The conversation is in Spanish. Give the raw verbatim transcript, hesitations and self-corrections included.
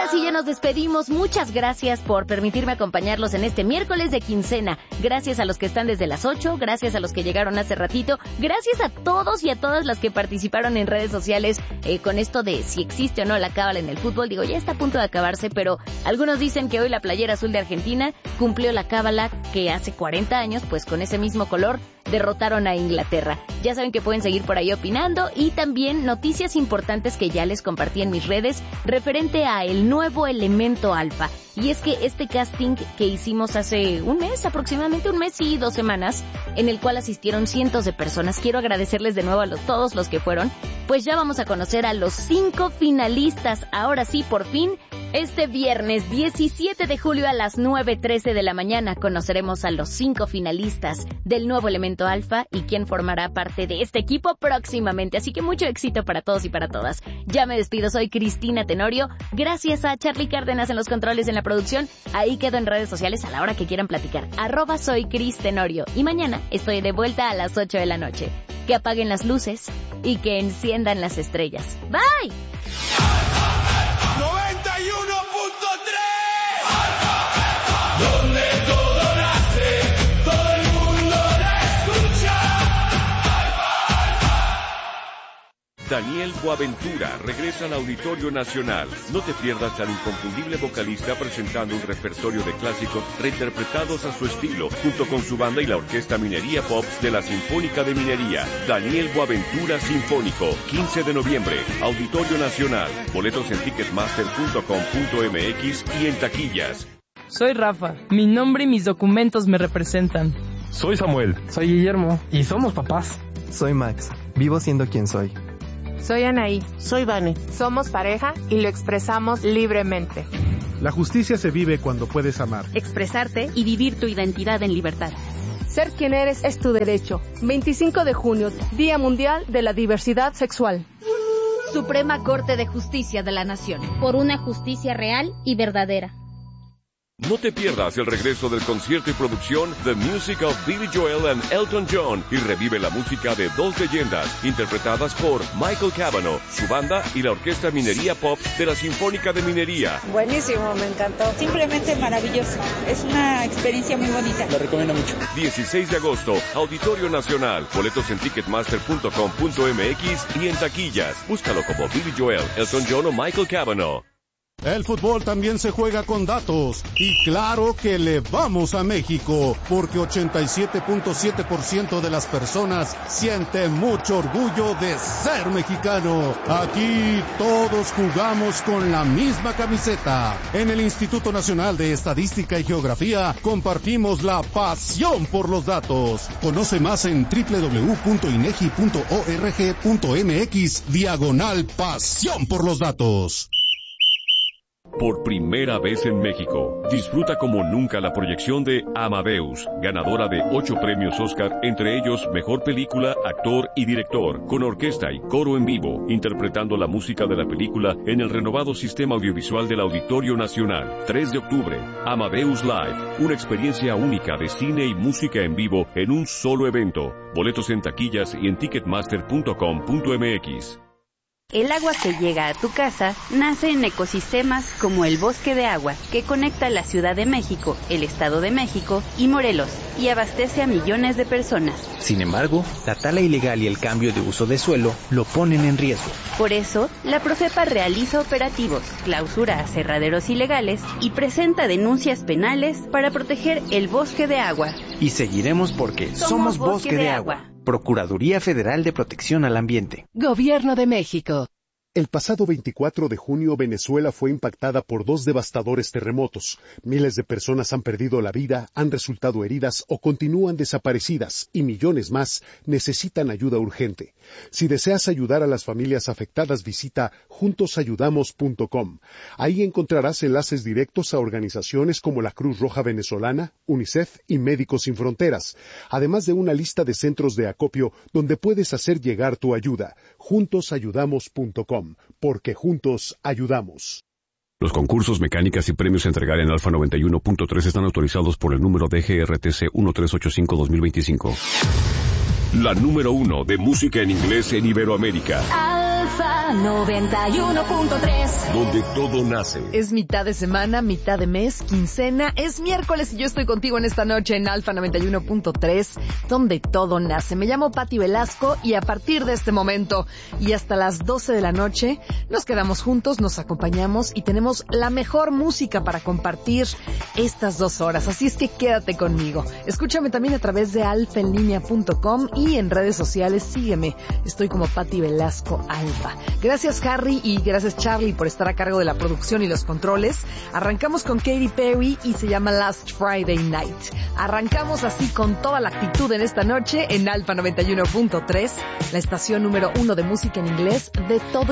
sí ya nos despedimos. Muchas gracias por permitirme acompañarlos en este miércoles de quincena. Gracias a los que están desde las ocho, gracias a los que llegaron hace ratito, gracias a todos y a todas las que participaron en redes sociales eh, con esto de si existe o no la cábala en el fútbol. Digo, ya está a punto de acabarse, pero algunos dicen que hoy la playera azul de Argentina cumplió la cábala que hace cuarenta años, pues con ese mismo color derrotaron a Inglaterra. Ya saben que pueden seguir por ahí opinando y también noticias importantes que ya les compartí en mis redes referente a el nuevo elemento alfa. Y es que este casting que hicimos hace un mes, aproximadamente un mes y dos semanas, en el cual asistieron cientos de personas, quiero agradecerles de nuevo a los, todos los que fueron, pues ya vamos a conocer a los cinco finalistas. Ahora sí, por fin, este viernes diecisiete de julio a las nueve trece de la mañana conoceremos a los cinco finalistas del nuevo elemento alfa y quién formará parte de este equipo próximamente. Así que mucho éxito para todos y para todas. Ya me despido, soy Cristina Tenorio. Gracias a Charlie Cárdenas en los controles, en la producción. Ahí quedo en redes sociales a la hora que quieran platicar. Arroba soy Cris Tenorio. Y mañana estoy de vuelta a las ocho de la noche. Que apaguen las luces y que enciendan las estrellas. Bye. noventa y uno punto tres Donde todo nace, todo el mundo la escucha. Daniel Boaventura regresa al Auditorio Nacional. No te pierdas al inconfundible vocalista presentando un repertorio de clásicos reinterpretados a su estilo, junto con su banda y la Orquesta Minería Pop de la Sinfónica de Minería. Daniel Boaventura Sinfónico, quince de noviembre, Auditorio Nacional. Boletos en ticketmaster punto com punto m x y en taquillas. Soy Rafa. Mi nombre y mis documentos me representan. Soy Samuel. Soy Guillermo. Y somos papás. Soy Max. Vivo siendo quien soy. Soy Anaí. Soy Vane. Somos pareja y lo expresamos libremente. La justicia se vive cuando puedes amar, expresarte y vivir tu identidad en libertad. Ser quien eres es tu derecho. veinticinco de junio, Día Mundial de la Diversidad Sexual. Suprema Corte de Justicia de la Nación. Por una justicia real y verdadera. No te pierdas el regreso del concierto y producción The Music of Billy Joel and Elton John y revive la música de dos leyendas interpretadas por Michael Cavanaugh, su banda y la Orquesta Minería Pop de la Sinfónica de Minería. Buenísimo, me encantó. Simplemente maravilloso. Es una experiencia muy bonita. Lo recomiendo mucho. dieciséis de agosto, Auditorio Nacional. Boletos en ticketmaster punto com punto m x y en taquillas. Búscalo como Billy Joel, Elton John o Michael Cavanaugh. El fútbol también se juega con datos y claro que le vamos a México porque ochenta y siete punto siete por ciento de las personas siente mucho orgullo de ser mexicano. Aquí todos jugamos con la misma camiseta. En el Instituto Nacional de Estadística y Geografía compartimos la pasión por los datos. Conoce más en doble u doble u doble u punto inegi punto org punto m x diagonal pasión por los datos. Por primera vez en México, disfruta como nunca la proyección de Amadeus, ganadora de ocho premios Oscar, entre ellos Mejor Película, Actor y Director, con orquesta y coro en vivo, interpretando la música de la película en el renovado sistema audiovisual del Auditorio Nacional. tres de octubre, Amadeus Live, una experiencia única de cine y música en vivo en un solo evento. Boletos en taquillas y en ticketmaster punto com punto m x. El agua que llega a tu casa nace en ecosistemas como el Bosque de Agua, que conecta la Ciudad de México, el Estado de México y Morelos, y abastece a millones de personas. Sin embargo, la tala ilegal y el cambio de uso de suelo lo ponen en riesgo. Por eso, la Profepa realiza operativos, clausura aserraderos ilegales y presenta denuncias penales para proteger el Bosque de Agua. Y seguiremos porque somos, somos Bosque, Bosque de, de Agua. Agua. Procuraduría Federal de Protección al Ambiente. Gobierno de México. El pasado veinticuatro de junio, Venezuela fue impactada por dos devastadores terremotos. Miles de personas han perdido la vida, han resultado heridas o continúan desaparecidas, y millones más necesitan ayuda urgente. Si deseas ayudar a las familias afectadas, visita juntos ayudamos punto com. Ahí encontrarás enlaces directos a organizaciones como la Cruz Roja Venezolana, UNICEF y Médicos Sin Fronteras, además de una lista de centros de acopio donde puedes hacer llegar tu ayuda. juntos ayudamos punto com. Porque juntos ayudamos. Los concursos, mecánicas y premios a entregar en Alfa noventa y uno punto tres están autorizados por el número D G R T C uno tres ocho cinco dos mil veinticinco. La número uno de música en inglés en Iberoamérica. Alfa. Alfa noventa y uno punto tres. Donde todo nace. Es mitad de semana, mitad de mes, quincena, es miércoles y yo estoy contigo en esta noche en Alfa noventa y uno punto tres, donde todo nace. Me llamo Pati Velasco y a partir de este momento y hasta las doce de la noche nos quedamos juntos, nos acompañamos y tenemos la mejor música para compartir estas dos horas. Así es que quédate conmigo. Escúchame también a través de alfa en línea punto com y en redes sociales sígueme. Estoy como Pati Velasco Alfa. Gracias Harry y gracias Charlie por estar a cargo de la producción y los controles. Arrancamos con Katy Perry y se llama Last Friday Night. Arrancamos así con toda la actitud en esta noche en Alfa noventa y uno punto tres, la estación número uno de música en inglés de todo